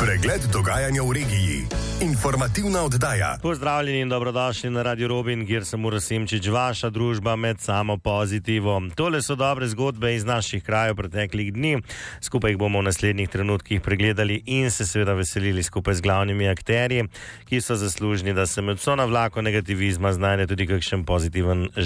Pregled dogajanja v regiji. Informativna oddaja. Pozdravljeni in dobrodošli na Radio Robin, kjer sem Uroš Simčič, vaša družba med samo pozitivo. Tole so dobre zgodbe iz naših krajev preteklih dni. Skupaj jih bomo v naslednjih trenutkih pregledali in se seveda veselili skupaj z glavnimi akterji, ki so zaslužni, da se med vso navlako negativizma znajde tudi kakšen pozitiven